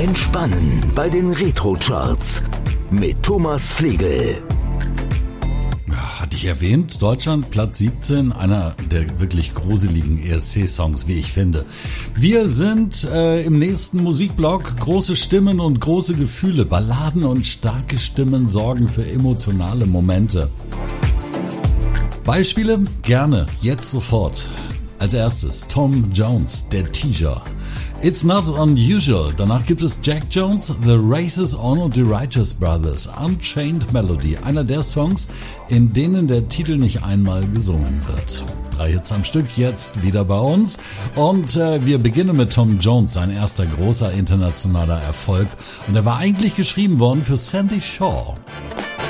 Entspannen bei den Retro-Charts mit Thomas Flegel. Hatte ich erwähnt, Deutschland Platz 17, einer der wirklich gruseligen ESC-Songs, wie ich finde. Wir sind im nächsten Musikblock. Große Stimmen und große Gefühle, Balladen und starke Stimmen sorgen für emotionale Momente. Beispiele? Gerne, jetzt sofort. Als erstes Tom Jones, der Teaser. It's Not Unusual. Danach gibt es Jack Jones, The Races On und The Righteous Brothers, Unchained Melody. Einer der Songs, in denen der Titel nicht einmal gesungen wird. 3 Hits am Stück, jetzt wieder bei uns. Und wir beginnen mit Tom Jones, sein erster großer internationaler Erfolg. Und er war eigentlich geschrieben worden für Sandy Shaw.